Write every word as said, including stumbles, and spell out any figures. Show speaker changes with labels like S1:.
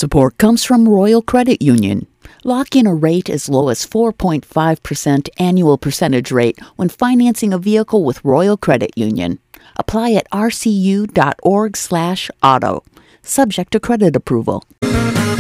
S1: Support comes from Royal Credit Union. Lock in a rate as low as four point five percent annual percentage rate when financing a vehicle with Royal Credit Union. Apply at r c u dot org slash auto. Subject to credit approval.